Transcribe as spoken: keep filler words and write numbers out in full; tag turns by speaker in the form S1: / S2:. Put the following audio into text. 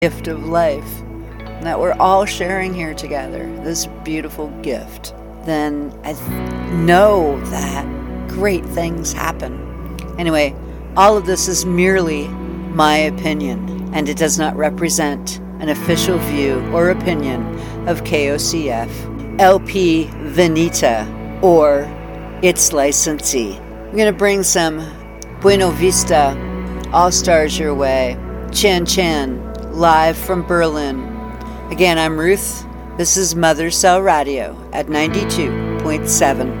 S1: gift of life that we're all sharing here together, this beautiful gift, then I th- know that great things happen. Anyway, all of this is merely my opinion, and it does not represent an official view or opinion of K O C F, L P Veneta, or its licensee. I'm going to bring some Buena Vista All-Stars your way. Chan Chan, live from Berlin. Again, I'm Ruth. This is Mother Cell Radio at ninety-two point seven.